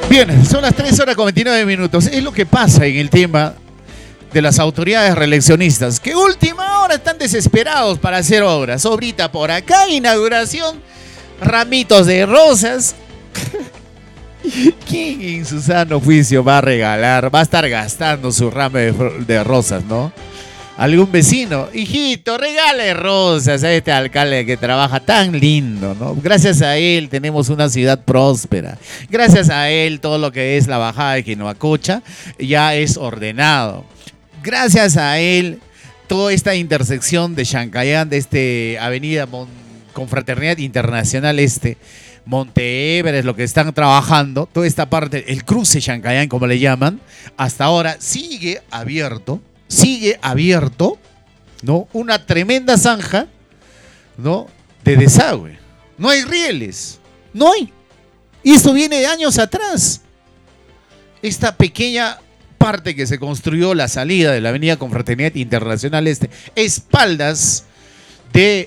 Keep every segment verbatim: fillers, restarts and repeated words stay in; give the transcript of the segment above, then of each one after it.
Bien, son las tres horas con veintinueve minutos. Es lo que pasa en el tema de las autoridades reeleccionistas, que última hora están desesperados para hacer obras. Obrita por acá, inauguración, ramitos de rosas. ¿Quién en su sano juicio va a regalar, va a estar gastando su ramo de, de rosas, no? Algún vecino, hijito, regale rosas a este alcalde que trabaja tan lindo, ¿no? Gracias a él tenemos una ciudad próspera. Gracias a él todo lo que es la bajada de Quinoacocha ya es ordenado. Gracias a él toda esta intersección de Chancayán, de este avenida Mon Confraternidad Internacional Este, Monte Everest, lo que están trabajando, toda esta parte, el cruce Chancayán como le llaman, hasta ahora sigue abierto. Sigue abierto, ¿no? Una tremenda zanja, ¿no? De desagüe. No hay rieles, no hay. Y esto viene de años atrás. Esta pequeña parte que se construyó, la salida de la avenida Confraternidad Internacional Este, espaldas de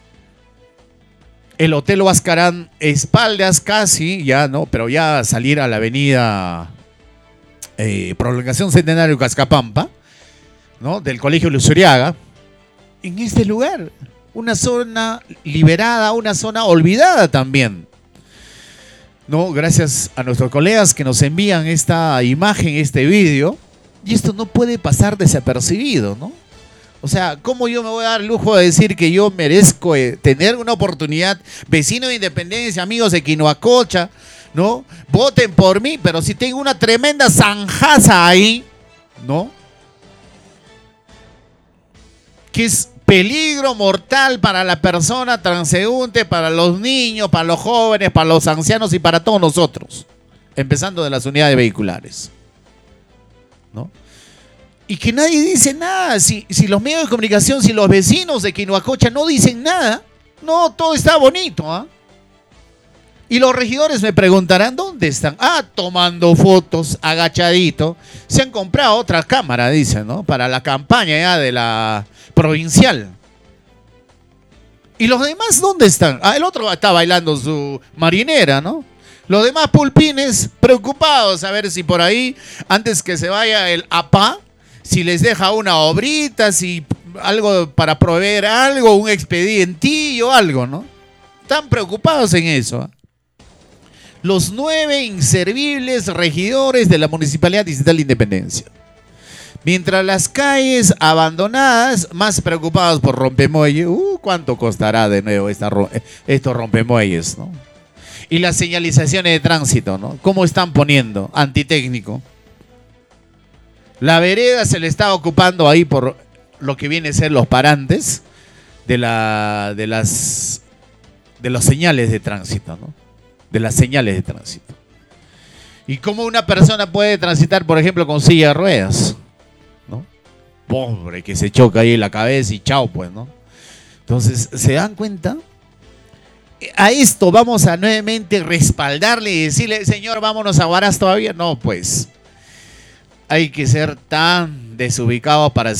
el Hotel Huascarán, espaldas casi, ya, ¿no? Pero ya salir a la avenida eh, Prolongación Centenario Cascapampa, ¿no? Del Colegio Luzuriaga, en este lugar, una zona liberada, una zona olvidada también, ¿no? Gracias a nuestros colegas que nos envían esta imagen, este vídeo, y esto no puede pasar desapercibido, ¿no? O sea, ¿cómo yo me voy a dar el lujo de decir que yo merezco eh, tener una oportunidad? Vecino de Independencia, amigos de Quinoacocha, ¿no? Voten por mí, pero si tengo una tremenda zanjaza ahí, ¿no? Que es peligro mortal para la persona transeúnte, para los niños, para los jóvenes, para los ancianos y para todos nosotros, empezando de las unidades vehiculares, ¿no? Y que nadie dice nada, si, si los medios de comunicación, si los vecinos de Quinoacocha no dicen nada, no, todo está bonito, ¿ah? ¿eh? Y los regidores me preguntarán, ¿dónde están? Ah, tomando fotos, agachadito. Se han comprado otra cámara, dicen, ¿no? Para la campaña ya de la provincial. ¿Y los demás dónde están? Ah, el otro está bailando su marinera, ¿no? Los demás pulpines preocupados a ver si por ahí, antes que se vaya el A P A, si les deja una obrita, si algo para proveer algo, un expedientillo, algo, ¿no? Están preocupados en eso, ¿eh? Los nueve inservibles regidores de la Municipalidad Distrital de Independencia. Mientras las calles abandonadas, más preocupados por rompemuelles. Uh, ¿cuánto costará de nuevo esta, estos rompemuelles, ¿no? Y las señalizaciones de tránsito, ¿no? ¿Cómo están poniendo? Antitécnico. La vereda se le está ocupando ahí por lo que viene a ser los parantes de, la, de, las, de las señales de tránsito, ¿no? De las señales de tránsito. ¿Y cómo una persona puede transitar, por ejemplo, con silla de ruedas, ¿no? Pobre, que se choca ahí la cabeza y chao, pues, ¿no? Entonces, ¿se dan cuenta? A esto vamos a nuevamente respaldarle y decirle, señor, vámonos a Huaraz todavía. No, pues, hay que ser tan desubicado para